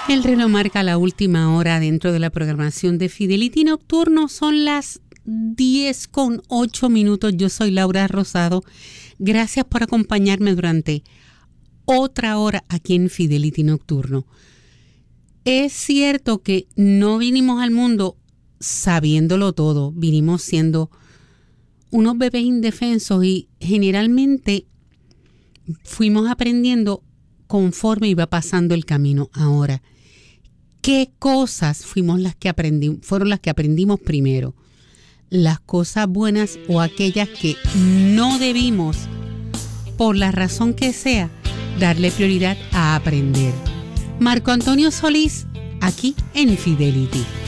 El reloj marca la última hora dentro de la programación de Fidelity Nocturno. Son las 10:08. Yo soy Laura Rosado. Gracias por acompañarme durante otra hora aquí en Fidelity Nocturno. Es cierto que no vinimos al mundo sabiéndolo todo. Vinimos siendo unos bebés indefensos y generalmente fuimos aprendiendo conforme iba pasando el camino. Ahora, ¿qué cosas fueron las que aprendimos primero? ¿Las cosas buenas o aquellas que no debimos, por la razón que sea, darle prioridad a aprender? Marco Antonio Solís, aquí en Fidelity.